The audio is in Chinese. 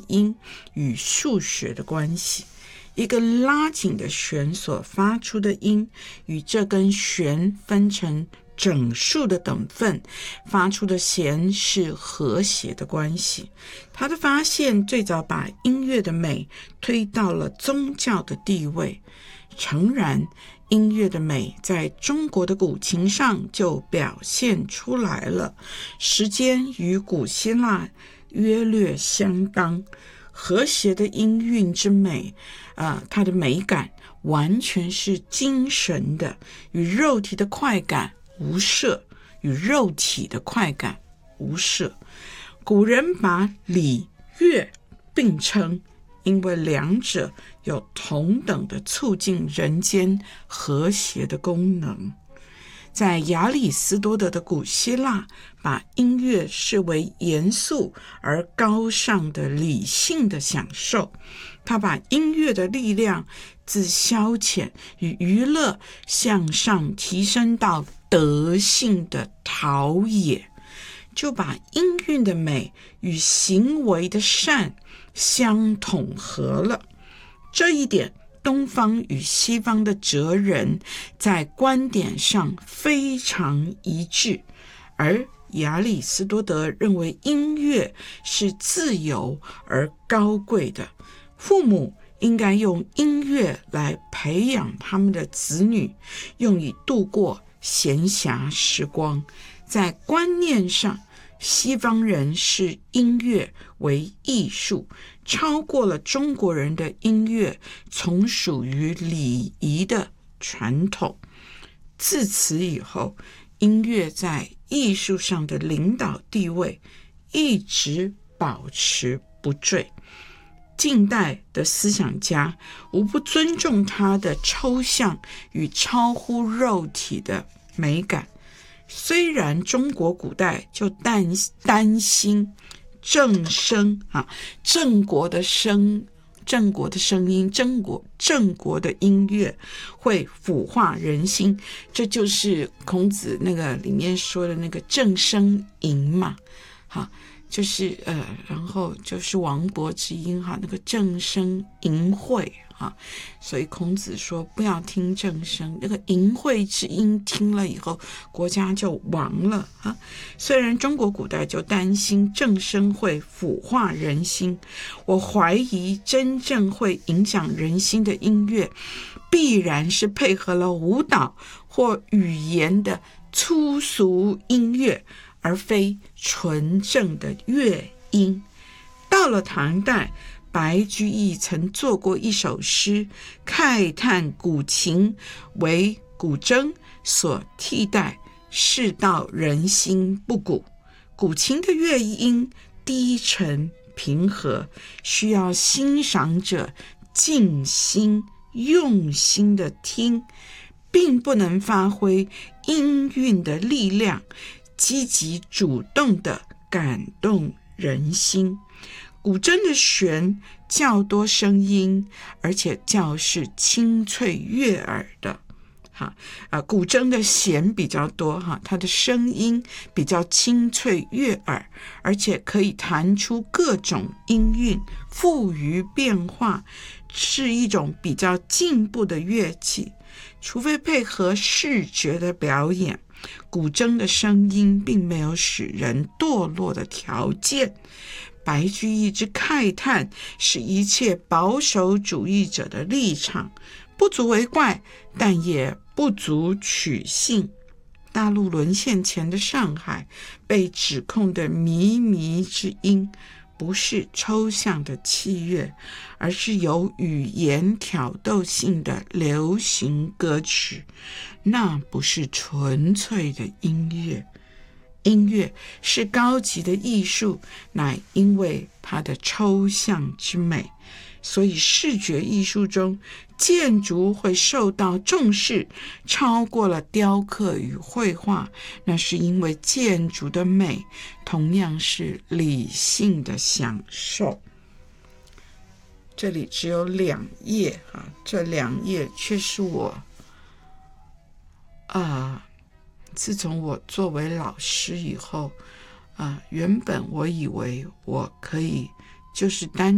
音与数学的关系。一个拉紧的弦所发出的音与这根弦分成整数的等份发出的弦是和谐的关系。他的发现最早把音乐的美推到了宗教的地位。诚然，音乐的美在中国的古琴上就表现出来了，时间与古希腊约略相当。和谐的音韵之美，它的美感完全是精神的，与肉体的快感无涉。古人把礼乐并称，因为两者有同等的促进人间和谐的功能。在亚里斯多德的古希腊，把音乐视为严肃而高尚的理性的享受。他把音乐的力量自消遣与娱乐向上提升到德性的陶冶，就把音韵的美与行为的善相统合了。这一点东方与西方的哲人在观点上非常一致，而亚里斯多德认为音乐是自由而高贵的，父母应该用音乐来培养他们的子女，用以度过闲暇时光。在观念上，西方人视音乐为艺术，超过了中国人的音乐从属于礼仪的传统。自此以后，音乐在艺术上的领导地位一直保持不坠。近代的思想家无不尊重它的抽象与超乎肉体的美感。虽然中国古代就担心正声郑国的声音，郑国的音乐会腐化人心，这就是孔子那个里面说的那个正声淫嘛，就是然后就是王勃之音那个正声淫秽所以孔子说不要听正声，那个淫秽之音听了以后国家就亡了虽然中国古代就担心正声会腐化人心，我怀疑真正会影响人心的音乐必然是配合了舞蹈或语言的粗俗音乐，而非纯正的乐音。到了唐代，白居易曾作过一首诗，慨叹古琴为古筝所替代，世道人心不古。古琴的乐音低沉平和，需要欣赏者静心用心的听，并不能发挥音韵的力量，积极主动的感动人心。古筝的弦较多声音，而且较是清脆悦耳的古筝的弦比较多它的声音比较清脆悦耳，而且可以弹出各种音韵，富于变化，是一种比较进步的乐器。除非配合视觉的表演，古筝的声音并没有使人堕落的条件。白居易之慨叹是一切保守主义者的立场，不足为怪，但也不足取信。大陆沦陷前的上海被指控的靡靡之音，不是抽象的器乐，而是有语言挑逗性的流行歌曲，那不是纯粹的音乐。音乐是高级的艺术，乃因为它的抽象之美，所以视觉艺术中建筑会受到重视，超过了雕刻与绘画，那是因为建筑的美同样是理性的享受。这里只有2页这2页却是我自从我作为老师以后原本我以为我可以就是单